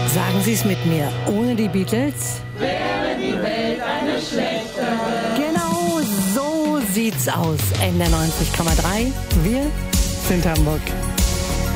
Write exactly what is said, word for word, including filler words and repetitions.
Sagen Sie es mit mir. Ohne die Beatles wäre die Welt eine schlechtere. Genau so sieht's aus. N D R neunzig Komma drei. Wir sind Hamburg.